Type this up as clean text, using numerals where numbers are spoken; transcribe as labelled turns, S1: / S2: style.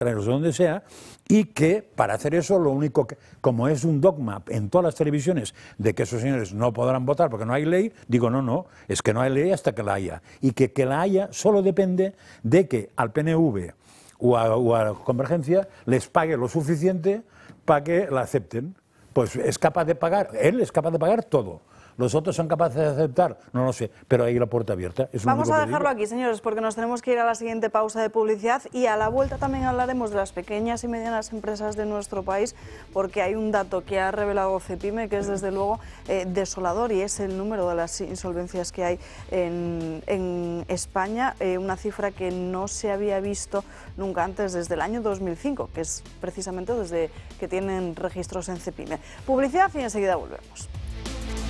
S1: donde sea, y que para hacer eso lo único que, como es un dogma en todas las televisiones de que esos señores no podrán votar porque no hay ley, digo no, es que no hay ley hasta que la haya, y que la haya solo depende de que al PNV o a Convergencia les pague lo suficiente para que la acepten. Pues es capaz de pagar, él es capaz de pagar todo. Los otros son capaces de aceptar, no lo sé, pero ahí la puerta abierta.
S2: Vamos a dejarlo aquí, señores, porque nos tenemos que ir a la siguiente pausa de publicidad y a la vuelta también hablaremos de las pequeñas y medianas empresas de nuestro país, porque hay un dato que ha revelado Cepime que es desde luego desolador, y es el número de las insolvencias que hay en España, una cifra que no se había visto nunca antes desde el año 2005, que es precisamente desde que tienen registros en Cepime. Publicidad y enseguida volvemos.